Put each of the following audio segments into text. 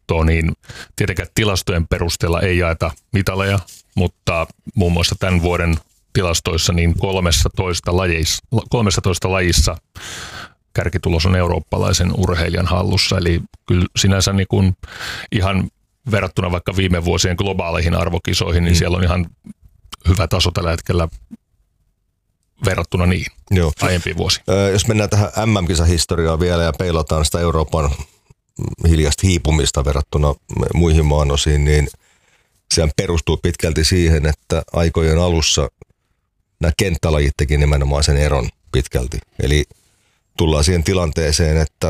katsoa, niin tietenkään tilastojen perusteella ei jaeta mitaleja, mutta muun muassa tämän vuoden tilastoissa niin 13 lajissa kärkitulos on eurooppalaisen urheilijan hallussa, eli kyllä sinänsä niin kuin ihan verrattuna vaikka viime vuosien globaaleihin arvokisoihin, niin siellä on ihan hyvä taso tällä hetkellä verrattuna niihin aiempiin vuosiin. Jos mennään tähän MM-kisahistoriaan vielä ja peilataan sitä Euroopan hiljaista hiipumista verrattuna muihin maanosiin, niin sehän perustuu pitkälti siihen, että aikojen alussa nämä kenttälajit teki nimenomaan sen eron pitkälti. Eli tullaan siihen tilanteeseen, että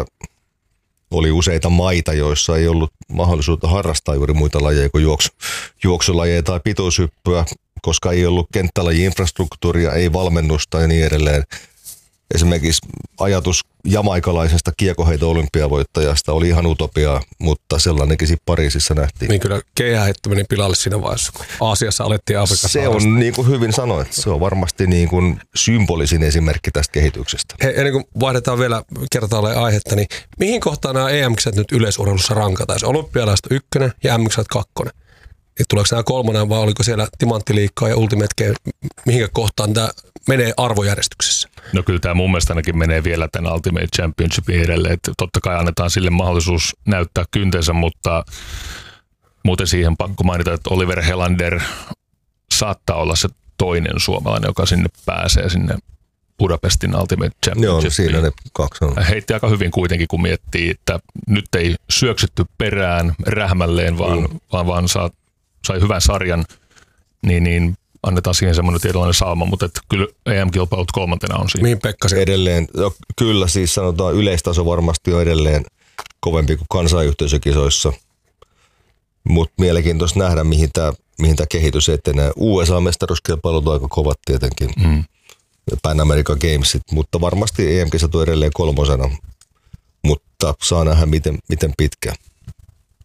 oli useita maita, joissa ei ollut mahdollisuutta harrastaa juuri muita lajeja kuin juoksulajeja tai pituushyppyä, koska ei ollut kenttälaji-infrastruktuuria, ei valmennusta ja niin edelleen. Esimerkiksi ajatus jamaikalaisesta kiekoheito-olympiavoittajasta oli ihan utopiaa, mutta sellainenkin sitten Pariisissa nähtiin. Niin kyllä keihäheitto meni pilalle siinä vaiheessa, kun Aasiassa alettiin Afrikassa. Se on niin kuin hyvin sanoit, se on varmasti niin kuin symbolisin esimerkki tästä kehityksestä. Hei, ennen kuin vaihdetaan vielä kertaalleen aihetta, niin mihin kohtaan nämä EM-kisat nyt yleisurheilussa rankataan? Se olympialaiset 1 ja MM-kisat 2. Niin tuleeko nämä 3 vai oliko siellä timanttiliikkaa ja ultimate game, mihinkä kohtaan tämä menee arvojärjestyksessä? No kyllä tämä mun mielestä ainakin menee vielä tämän Ultimate Championshipin edelleen, että totta kai annetaan sille mahdollisuus näyttää kyntensä, mutta muuten siihen pakko mainita, että Oliver Helander saattaa olla se toinen suomalainen, joka sinne pääsee sinne Budapestin Ultimate Championshipiin. Joo, siinä ne 2 on. Heitti aika hyvin kuitenkin, kun miettii, että nyt ei syöksytty perään rähmälleen, vaan sai hyvän sarjan, niin annetaan siihen semmoinen tietynlainen sauma, mutta että kyllä EM-kilpailut 3. on siinä. Mihin Pekka se? Edelleen, kyllä siis sanotaan yleistaso varmasti on edelleen kovempi kuin kansanyhteisökisoissa, mutta mielenkiintoista nähdä, mihin tämä kehitys etenee. USA-mestaruuskilpailut on aika kovat tietenkin, Pan American Gamesit, mutta varmasti EM-kisat on edelleen 3, mutta saa nähdä miten pitkä.